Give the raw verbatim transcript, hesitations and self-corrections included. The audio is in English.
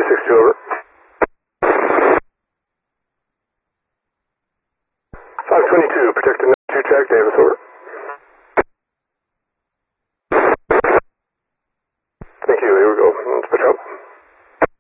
two six two, over. five twenty-two, protect the nine two track, Davis, over. Thank you, here we go. Let's pitch up.